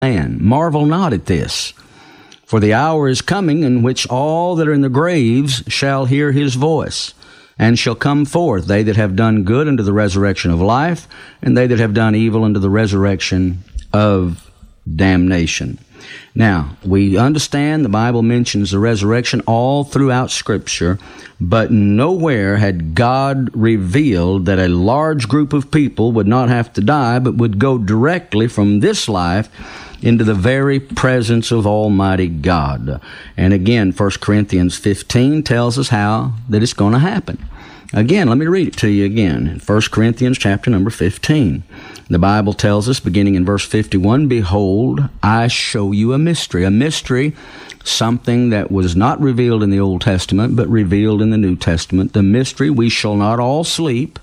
man. Marvel not at this. For the hour is coming in which all that are in the graves shall hear his voice, and shall come forth, they that have done good unto the resurrection of life, and they that have done evil unto the resurrection of damnation. Now, we understand the Bible mentions the resurrection all throughout Scripture, but nowhere had God revealed that a large group of people would not have to die, but would go directly from this life into the very presence of Almighty God. And again, 1 Corinthians 15 tells us how that it's going to happen. Again, let me read it to you again. 1 Corinthians chapter number 15. The Bible tells us, beginning in verse 51, Behold, I show you a mystery. A mystery, something that was not revealed in the Old Testament, but revealed in the New Testament. The mystery, we shall not all sleep,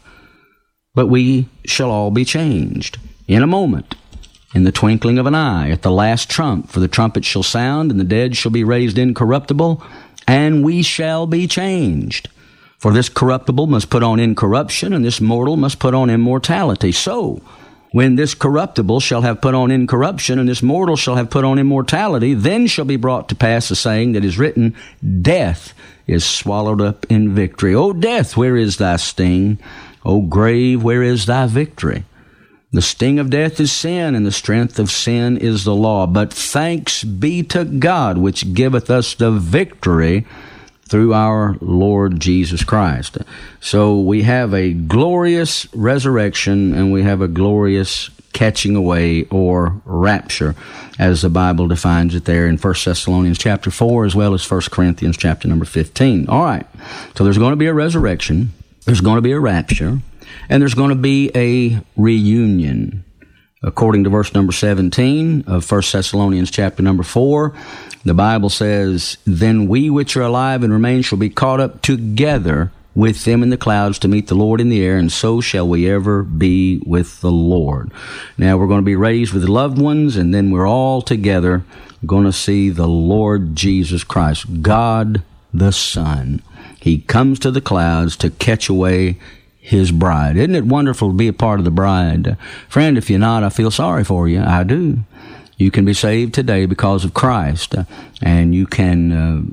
but we shall all be changed in a moment, in the twinkling of an eye, at the last trump. For the trumpet shall sound, and the dead shall be raised incorruptible, and we shall be changed. For this corruptible must put on incorruption, and this mortal must put on immortality. So, when this corruptible shall have put on incorruption, and this mortal shall have put on immortality, then shall be brought to pass the saying that is written, Death is swallowed up in victory. O death, where is thy sting? O grave, where is thy victory? The sting of death is sin, and the strength of sin is the law. But thanks be to God, which giveth us the victory through our Lord Jesus Christ. So we have a glorious resurrection, and we have a glorious catching away or rapture, as the Bible defines it there in 1 Thessalonians chapter 4, as well as 1 Corinthians chapter number 15. All right, so there's going to be a resurrection, there's going to be a rapture, and there's going to be a reunion. According to verse number 17 of 1 Thessalonians chapter number 4, the Bible says, Then we which are alive and remain shall be caught up together with them in the clouds to meet the Lord in the air, and so shall we ever be with the Lord. Now we're going to be raised with the loved ones, and then we're all together going to see the Lord Jesus Christ, God the Son. He comes to the clouds to catch away His bride. Isn't it wonderful to be a part of the bride? Friend, if you're not, I feel sorry for you. I do. You can be saved today because of Christ, and you can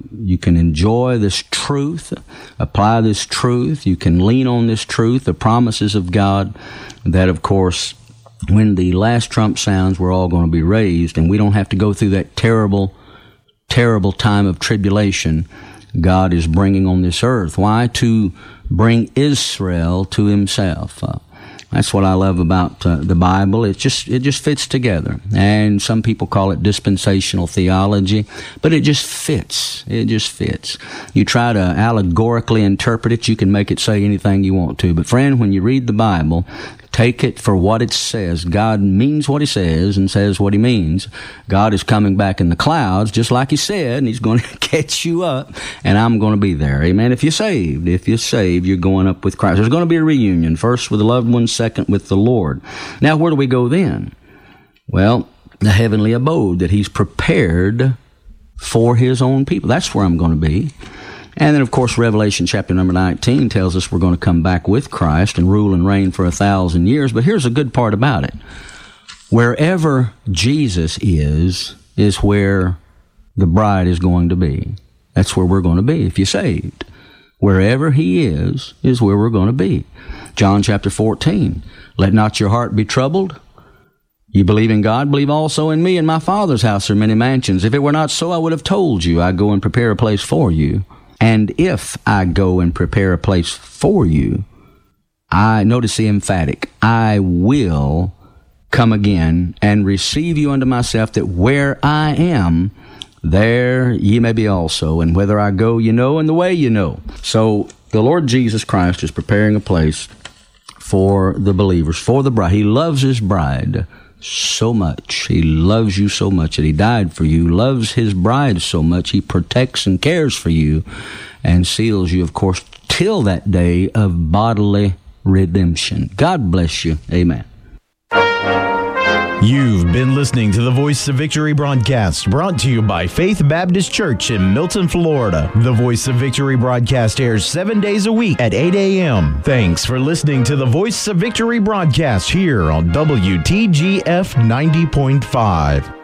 enjoy this truth, apply this truth. You can lean on this truth, the promises of God, that of course, when the last trump sounds, we're all going to be raised, and we don't have to go through that terrible, terrible time of tribulation God is bringing on this earth. Why? To bring Israel to Himself. That's what I love about the Bible. It just fits together. And some people call it dispensational theology, but it just fits. It just fits. You try to allegorically interpret it, you can make it say anything you want to. But friend, when you read the Bible, take it for what it says. God means what He says and says what He means. God is coming back in the clouds, just like He said, and He's going to catch you up, and I'm going to be there. Amen. If you're saved, you're going up with Christ. There's going to be a reunion, first with the loved ones, second with the Lord. Now, where do we go then? Well, the heavenly abode that He's prepared for His own people. That's where I'm going to be. And then, of course, Revelation chapter number 19 tells us we're going to come back with Christ and rule and reign for 1,000 years. But here's a good part about it. Wherever Jesus is where the bride is going to be. That's where we're going to be if you're saved. Wherever He is where we're going to be. John chapter 14, Let not your heart be troubled. You believe in God, believe also in me. In my Father's house are many mansions. If it were not so, I would have told you. I go and prepare a place for you. And if I go and prepare a place for you, notice the emphatic, I will come again and receive you unto myself, that where I am, there ye may be also. And whither I go, you know, and the way you know. So the Lord Jesus Christ is preparing a place for the believers, for the bride. He loves His bride so much. He loves you so much that He died for you. Loves His bride so much He protects and cares for you and seals you, of course, till that day of bodily redemption. God bless you. Amen. You've been listening to the Voice of Victory broadcast, brought to you by Faith Baptist Church in Milton, Florida. The Voice of Victory broadcast airs 7 days a week at 8 a.m. Thanks for listening to the Voice of Victory broadcast here on WTGF 90.5.